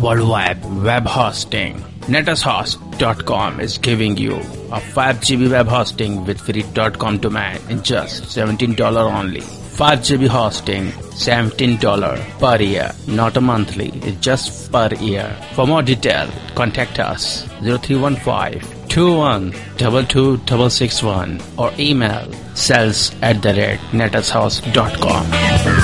worldwide web hosting. NetAsHost.com is giving you a 5 GB web hosting with free .com domain in just $17 only. 5 GB hosting, $17 per year, not a monthly, it's just per year. For more detail, contact us 0315-2122-661 or email sales@netashouse.com.